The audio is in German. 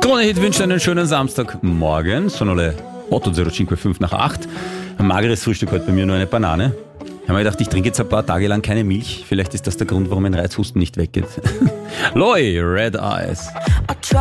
Krone-Hit wünscht einen schönen Samstagmorgen. Sonole 8:05 nach 8. Ein mageres Frühstück heute bei mir, nur eine Banane. Ich habe mir gedacht, ich trinke jetzt ein paar Tage lang keine Milch. Vielleicht ist das der Grund, warum mein Reizhusten nicht weggeht. Loi, Red Eyes.